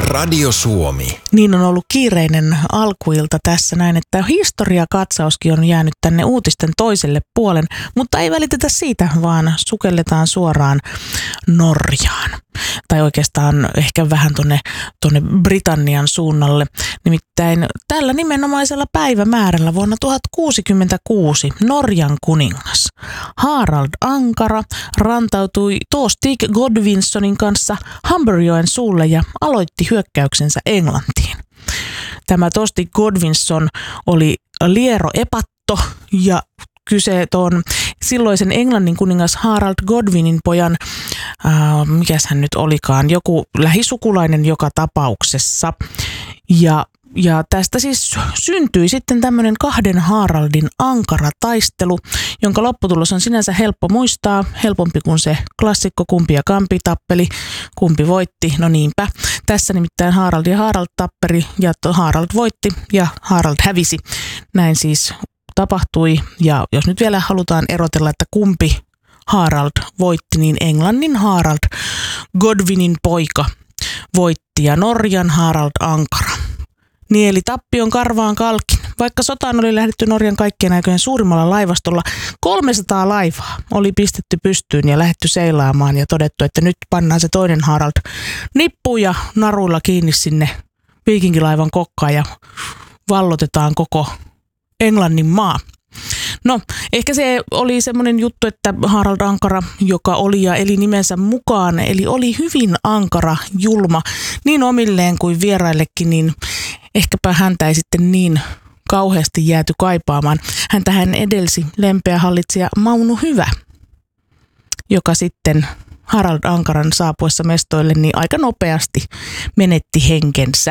Radio Suomi. Niin on ollut kiireinen alkuilta tässä näin, että historiakatsauskin on jäänyt tänne uutisten toiselle puolen, mutta ei välitetä siitä, vaan sukelletaan suoraan Norjaan. Tai oikeastaan ehkä vähän tuonne Britannian suunnalle. Nimittäin tällä nimenomaisella päivämäärällä vuonna 1066 Norjan kuningas Harald Ankara rantautui Thorsteig Godwinsonin kanssa Humberjoen suulle ja aloitti hyökkäyksensä Englantiin. Tämä Thorsteig Godwinson oli liero epatto ja kyse on silloisen Englannin kuningas Harald Godwinin pojan, mikäs hän nyt olikaan, joku lähisukulainen joka tapauksessa. Ja tästä siis syntyi sitten tämmöinen kahden Haraldin ankara taistelu, jonka lopputulos on sinänsä helppo muistaa, helpompi kuin se klassikko kumpi ja kampi tappeli, kumpi voitti, no niinpä. Tässä nimittäin Harald ja Harald tapperi ja Harald voitti ja Harald hävisi. Näin siis tapahtui, ja jos nyt vielä halutaan erotella, että kumpi Harald voitti, niin Englannin Harald Godwinin poika voitti ja Norjan Harald Ankara nieli tappion karvaan kalkin. Vaikka sotaan oli lähdetty Norjan kaikkien aikojen suurimmalla laivastolla, 300 laivaa oli pistetty pystyyn ja lähdetty seilaamaan ja todettu, että nyt pannaan se toinen Harald nippuun ja naruilla kiinni sinne viikinkilaivan kokkaan ja vallotetaan koko Englannin maa. No, ehkä se oli semmoinen juttu, että Harald Ankara, joka oli ja eli nimensä mukaan, eli oli hyvin ankara, julma, niin omilleen kuin vieraillekin, niin ehkäpä häntä ei sitten niin kauheasti jääty kaipaamaan. Häntähän edelsi lempeä hallitsija Mauno Hyvä, joka sitten Harald Ankaran saapuessa mestoille niin aika nopeasti menetti henkensä.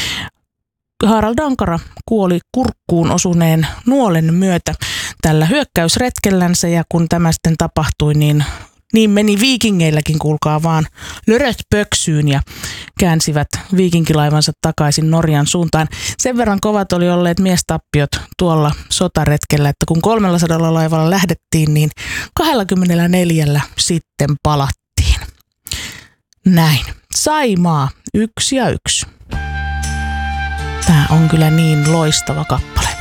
Harald Ankara kuoli kurkkuun osuneen nuolen myötä tällä hyökkäysretkellänsä, ja kun tämä sitten tapahtui, niin meni viikingeilläkin, kuulkaa vaan, löröt pöksyyn ja käänsivät viikinkilaivansa takaisin Norjan suuntaan. Sen verran kovat oli olleet miestappiot tuolla sotaretkellä, että kun 300 laivalla lähdettiin, niin 24 sitten palattiin. Näin. Saimaa 1 ja 1. Tämä on kyllä niin loistava kappale.